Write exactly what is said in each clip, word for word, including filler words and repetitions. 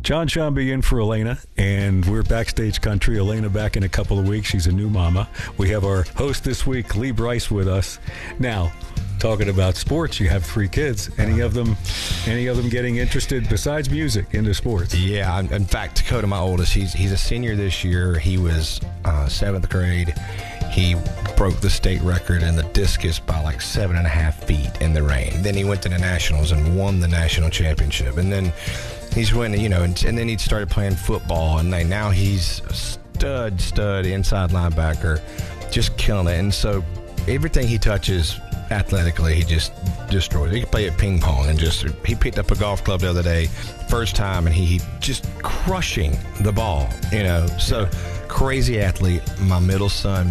John Shambi in for Elena, and we're Backstage Country. Elena back in a couple of weeks. She's a new mama. We have our host this week, Lee Brice, with us. Now, talking about sports, you have three kids. Any of them any of them getting interested, besides music, into sports? Yeah, in fact, Dakota, my oldest, he's he's a senior this year. He was uh, seventh grade. He broke the state record in the discus by like seven and a half feet in the rain. Then he went to the Nationals and won the national championship. And then he's winning, you know, and, and then he started playing football. And they, now he's stud, stud inside linebacker, just killing it. And so everything he touches athletically, he just destroys. He can play at ping pong, and just he picked up a golf club the other day, first time, and he, he just crushing the ball, you know. So crazy athlete. My middle son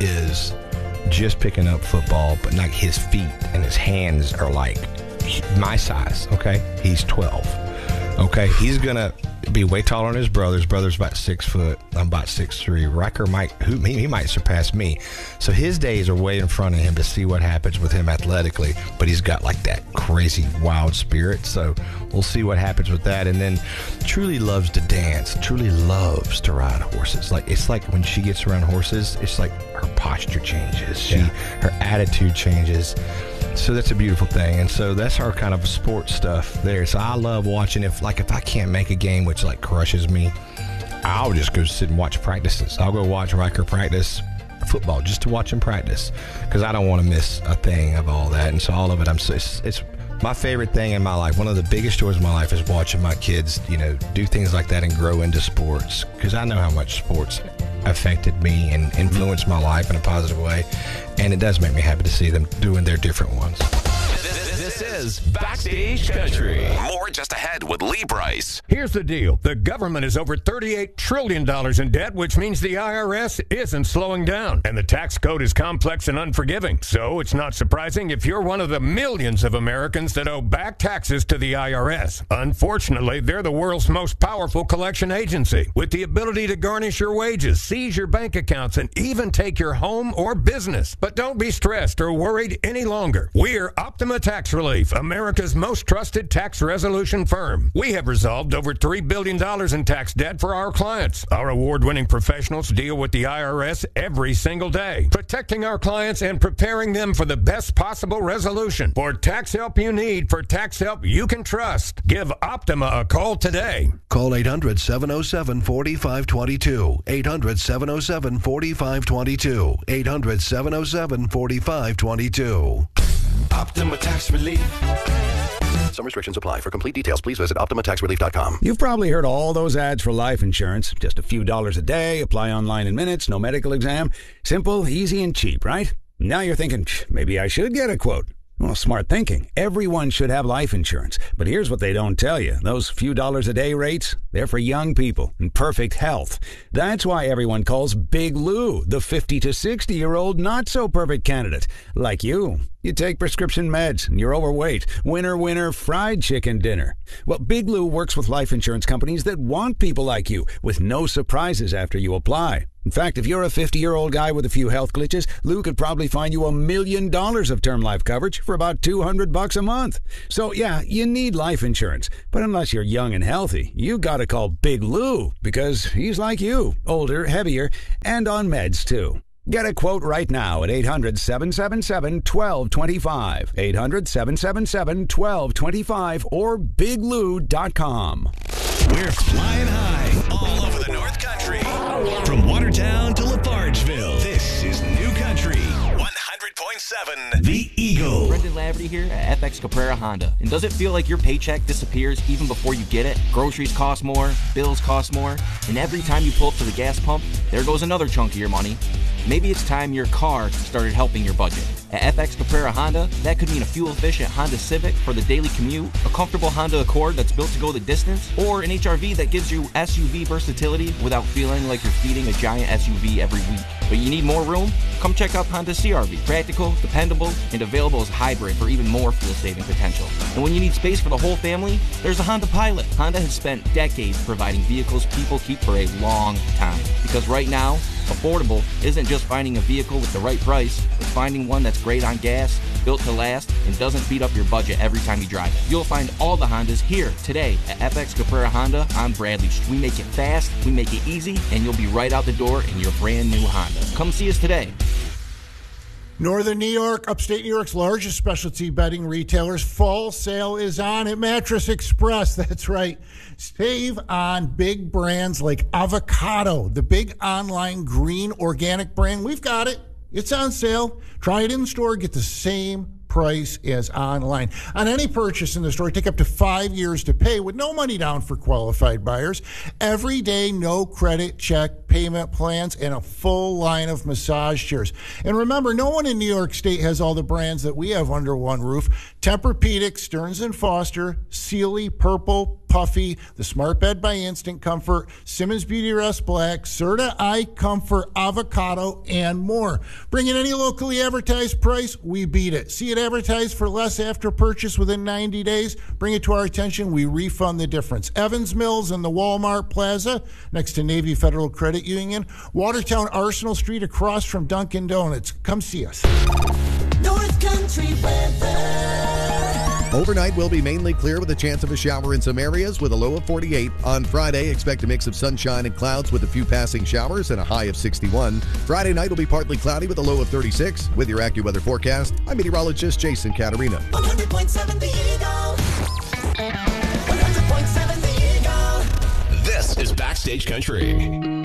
is just picking up football, but like his feet and his hands are like my size. Okay, he's twelve. Okay, he's gonna be way taller than his brother. His brother's about six foot. I'm about six three. Riker might, who he, he might surpass me. So his days are way in front of him to see what happens with him athletically. But he's got like that crazy wild spirit. So we'll see what happens with that. And then truly loves to dance. Truly loves to ride horses. Like it's like when she gets around horses, it's like her posture changes. She, yeah. Her attitude changes. So that's a beautiful thing. And so that's our kind of sports stuff there. So I love watching. If like if I can't make a game which like crushes me, I'll just go sit and watch practices. I'll go watch Riker practice football just to watch him practice, because I don't want to miss a thing of all that. And so all of it, I'm so it's, it's my favorite thing in my life. One of the biggest joys of my life is watching my kids, you know, do things like that and grow into sports, because I know how much sports affected me and influenced my life in a positive way, and it does make me happy to see them doing their different ones. This is Backstage Country. More just ahead with Lee Brice. Here's the deal. The government is over thirty-eight trillion dollars in debt, which means the I R S isn't slowing down. And the tax code is complex and unforgiving. So it's not surprising if you're one of the millions of Americans that owe back taxes to the I R S. Unfortunately, they're the world's most powerful collection agency, with the ability to garnish your wages, seize your bank accounts, and even take your home or business. But don't be stressed or worried any longer. We're Optima Tax Relief, America's most trusted tax resolution firm. We have resolved over three billion dollars in tax debt for our clients. Our award-winning professionals deal with the I R S every single day, protecting our clients and preparing them for the best possible resolution. For tax help you need, for tax help you can trust, give Optima a call today. Call eight hundred, seven oh seven, four five two two. eight hundred, seven oh seven, four five two two. eight hundred, seven oh seven, four five two two. Optima Tax Relief. Some restrictions apply. For complete details, please visit Optima Tax Relief dot com. You've probably heard all those ads for life insurance. Just a few dollars a day, apply online in minutes, no medical exam. Simple, easy, and cheap, right? Now you're thinking, maybe I should get a quote. Well, smart thinking. Everyone should have life insurance. But here's what they don't tell you. Those few dollars a day rates, they're for young people in perfect health. That's why everyone calls Big Lou the fifty to sixty-year-old not-so-perfect candidate. Like you. You take prescription meds, and you're overweight. Winner, winner, fried chicken dinner. Well, Big Lou works with life insurance companies that want people like you, with no surprises after you apply. In fact, if you're a fifty-year-old guy with a few health glitches, Lou could probably find you a million dollars of term life coverage for about two hundred bucks a month. So, yeah, you need life insurance. But unless you're young and healthy, you gotta call Big Lou, because he's like you, older, heavier, and on meds, too. Get a quote right now at eight hundred, seven seven seven, one two two five, eight hundred, seven seven seven, one two two five, or big lou dot com. We're flying high all over the North Country. From Watertown to Lafargeville, this is New Country one hundred point seven The Eagle. Brendan Laverty here at F X Caprera Honda. And does it feel like your paycheck disappears even before you get it? Groceries cost more, bills cost more, and every time you pull up to the gas pump, there goes another chunk of your money. Maybe it's time your car started helping your budget. At F X Caprera Honda, that could mean a fuel-efficient Honda Civic for the daily commute, a comfortable Honda Accord that's built to go the distance, or an H R V that gives you S U V versatility without feeling like you're feeding a giant S U V every week. But you need more room? Come check out Honda C R V. Practical, dependable, and available as hybrid for even more fuel-saving potential. And when you need space for the whole family, there's a Honda Pilot. Honda has spent decades providing vehicles people keep for a long time. Because right now, affordable isn't just finding a vehicle with the right price, it's finding one that's that's great on gas, built to last, and doesn't beat up your budget every time you drive it. You'll find all the Hondas here today at F X Caprera Honda on Bradley Street. We make it fast, we make it easy, and you'll be right out the door in your brand new Honda. Come see us today. Northern New York, upstate New York's largest specialty bedding retailers. Fall sale is on at Mattress Express. That's right. Save on big brands like Avocado, the big online green organic brand. We've got it. It's on sale. Try it in store. Get the same price as online. On any purchase in the store, take up to five years to pay with no money down for qualified buyers. Every day, no credit check payment plans, and a full line of massage chairs. And remember, no one in New York State has all the brands that we have under one roof. Tempur-Pedic, Stearns and Foster, Sealy, Purple, Puffy, the Smart Bed by Instant Comfort, Simmons Beauty Rest Black, Serta Eye Comfort, Avocado, and more. Bring in any locally advertised price, we beat it. See it advertised for less after purchase within ninety days? Bring it to our attention, we refund the difference. Evans Mills in the Walmart Plaza, next to Navy Federal Credit Union. Watertown Arsenal Street across from Dunkin' Donuts. Come see us. North Country weather. Overnight will be mainly clear with a chance of a shower in some areas with a low of forty-eight. On Friday, expect a mix of sunshine and clouds with a few passing showers and a high of sixty-one. Friday night will be partly cloudy with a low of thirty-six. With your AccuWeather forecast, I'm meteorologist Jason Caterina. one hundred point seven The Eagle. one hundred point seven The Eagle. This is Backstage Country.